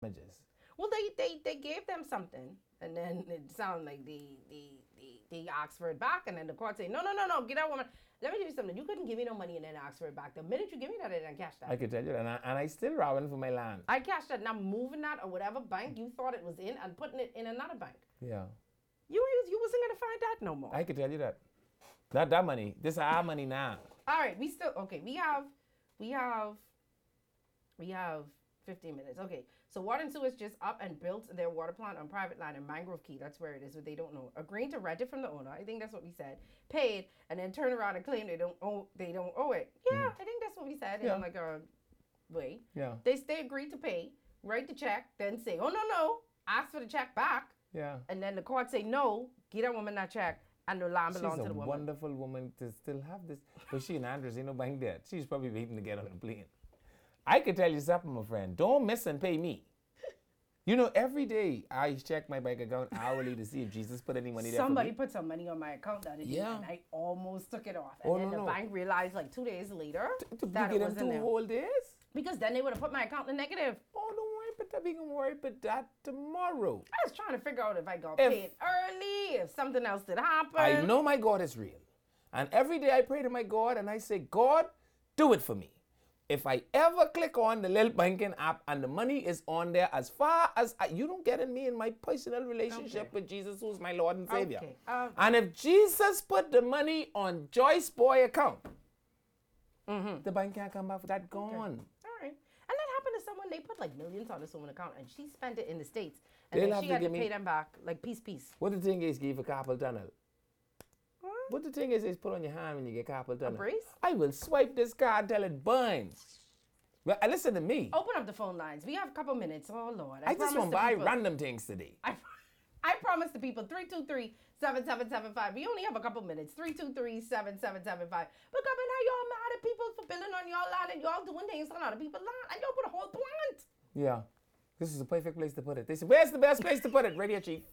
damages. Well, they gave them something, and then it sounded like they asked for it back, and then the court said, no, get that woman. Let me tell you something. You couldn't give me no money and then ask for it back. The minute you give me that, I didn't cash I that. could tell you that. And I still robbing for my land. I cashed that, and I'm moving that or whatever bank you thought it was in and putting it in another bank. Yeah. You wasn't gonna find that no more. I could tell you that. Not that money. This is our money now. All right, we still okay. We have 15 minutes. Okay, so Water and Sewer is just up and built their water plant on private land in Mangrove Key. That's where it is, but they don't know. Agreeing to rent it from the owner. I think that's what we said. Paid and then turn around and claim they don't owe it. Yeah, I think that's what we said Yeah. in like a way. Yeah. They agreed to pay, write the check, then say, oh no, ask for the check back, Yeah. and then the court say no, get that woman that check, and the land She's belongs a to the woman. wonderful woman to still have this. But she and Andres ain't no bank debt. She's probably waiting to get on the plane. I could tell you something, my friend. Don't miss and pay me. You know, every day I check my bank account hourly to see if Jesus put any money there Somebody for me. put some money on my account the other day, Yeah. and I almost took it off. And Oh, then no, the no. bank realized like 2 days later To that get it them wasn't 2 there. whole days? Because then they would have put my account in the negative. Oh, don't worry about that. We can worry about that tomorrow. I was trying to figure out if I got If- paid early, if something else did happen. I know my God is real. And every day I pray to my God and I say, God, do it for me. If I ever click on the little banking app and the money is on there as far as you don't get in me in my personal relationship Okay. with Jesus, who's my Lord and Savior. Okay. And if Jesus put the money on Joyce Boy account, the bank can't come back for that gone. All right. And that happened to someone. They put like millions on this woman account, and she spent it in the States. And They'll then have she to had to give me- pay them back, like piece. What the thing is, give a carpal tunnel. What? What the thing is put on your hand when you get carpal tunnel. brace? I will swipe this card till it burns. Well, listen to me. Open up the phone lines. We have a couple minutes. Oh, Lord. I just promised want to the buy people- random things today. I promised the people 323-7775. We only have a couple minutes. 323-7775. But come in, how y'all mad at people for building on y'all land and y'all doing things on other people's land and y'all put a whole plant. Yeah. This is the perfect place to put it. They said, where's the best place to put it? Radio Chief.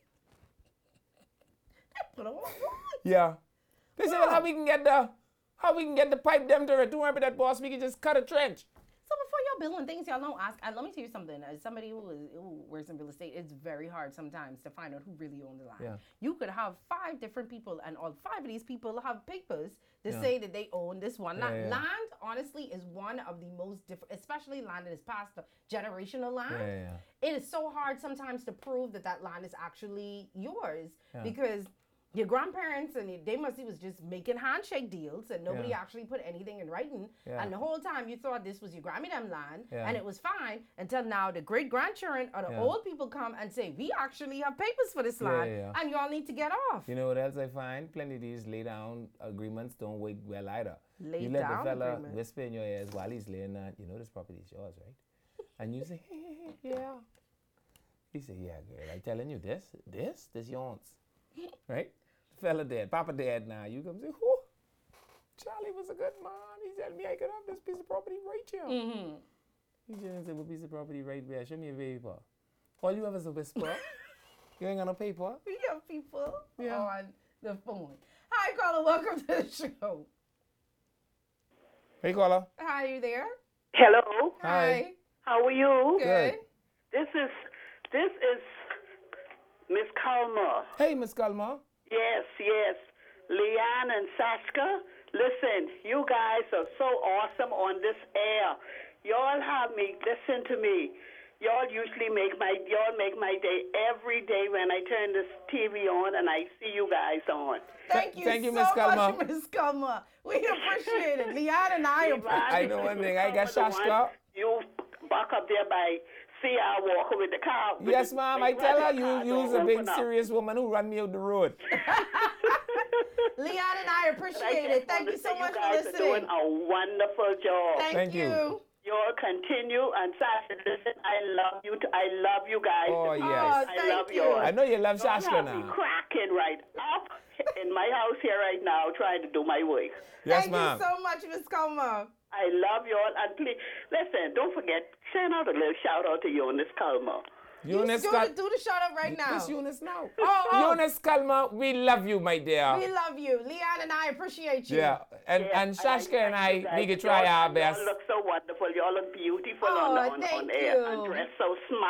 They put a whole plant. Yeah. They said, well, how we can get the pipe them to it? Don't worry about that, boss. We can just cut a trench. So before y'all building things, y'all don't ask. And let me tell you something. As somebody who works in real estate, it's very hard sometimes to find out who really owns the land. Yeah. You could have 5 different people, and all 5 of these people have papers to Yeah. say that they own this one land. Yeah, yeah. Land, honestly, is one of the most different, especially land that is past the generational land. Yeah. It is so hard sometimes to prove that that land is actually yours Yeah. because your grandparents and they must was just making handshake deals and nobody Yeah. actually put anything in writing. Yeah. And the whole time you thought this was your Grammy them land Yeah. and it was fine until now the great grandchildren or the Yeah. old people come and say, we actually have papers for this land yeah. and y'all need to get off. You know what else I find? Plenty of these lay down agreements don't work well either. Lay You let down the fella agreement. whisper in your ears while he's laying down, you know this property is yours, right? And you say, yeah. He say, yeah, girl, I'm telling you this yours. Right? Fella dead, Papa dead now. You come say, whoo, Charlie was a good man. He told me I could have this piece of property right here. Mm-hmm. He just said, what piece of property right there? Show me a paper. All you have is a whisper. You ain't got no paper. We have people Yeah. on the phone. Hi, caller. Welcome to the show. Hey, caller. Hi, you there? Hello. Hi. How are you? Good. This is Miss Kalma. Hey, Miss Kalma. Yes. Leanne and Sashka. Listen, you guys are so awesome on this air. Y'all have me. Listen to me. Y'all usually make my day every day when I turn this TV on and I see you guys on. Thank you Thank you, so Miss Kalma. much, Miss Kalma. We appreciate it. Leanne and I appreciate I know one thing. I got Shashka. You back up there by CR walking with the car. with Yes, the ma'am. big I tell her red car you's door a big open up. serious woman who run me out the road. Leanne and I appreciate it. Thank you so much for You guys are doing listening. a wonderful job. Thank Thank you. you. Y'all continue and Sasha, listen, I love you. I love you guys. Oh, yes. Oh, I thank love you. y'all. I know you love Y'all Shashka have me now. cracking right up in my house here right now trying to do my work. Yes, Thank ma'am. you so much, Miss Kalma. I love y'all. And please, listen, don't forget, send out a little shout out to you, Miss Kalma. Eunice do the shout out right now. This Eunice now. Oh. Eunice Kalma, we love you, my dear. We love you. Leanne and I appreciate you. Yeah. And Shashka and I, you guys. we could try our Y'all best. look so wonderful. Y'all look beautiful Oh, on thank air. And you. dressed so smart.